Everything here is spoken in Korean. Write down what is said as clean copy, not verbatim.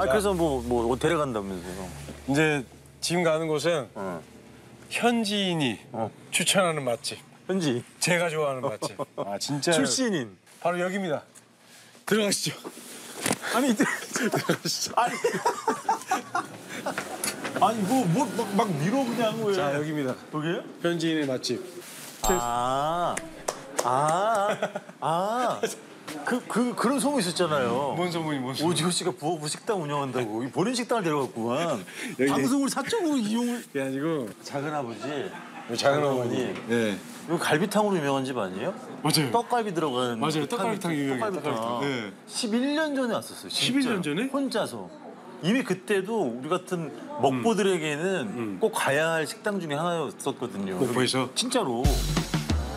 아 그래서 뭐 데려간다면서요? 이제 지금 가는 곳은 현지인이 추천하는 맛집. 현지 제가 좋아하는 맛집. 아 진짜. 출신인. 바로 여기입니다. 들어가시죠. 아니 들어가시죠. 아니 막 밀어 그냥 왜? 자 여기입니다. 여기요? 현지인의 맛집. 그런 소문 있었잖아요. 뭔 소문이 뭔 소문? 오지호 씨가 부엌 식당 운영한다고 본인 식당을 데려갔구만. 여기- 방송을 사적으로 이용을. 그게 아니고 작은 아버지. 작은 어머니. 네. 이거 갈비탕으로 유명한 집 아니에요? 맞아요. 떡갈비 들어간. 맞아요. 떡갈비탕 유명해요. 떡갈비탕. 떡갈비탕. 네. 11년 전에 왔었어요. 진짜. 11년 전에? 혼자서. 이미 그때도 우리 같은 먹보들에게는 꼭 가야 할 식당 중에 하나였었거든요. 목포에서? 진짜로.